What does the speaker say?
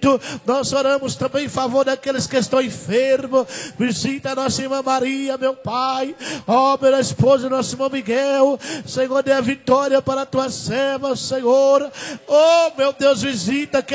Espírito. Nós oramos também em favor daqueles que estão enfermos. Visita a nossa irmã Maria, meu Pai. Ó, minha esposa, nosso irmão Miguel. Senhor, dê a vitória para a tua serva, Senhor. Oh, meu Deus, visita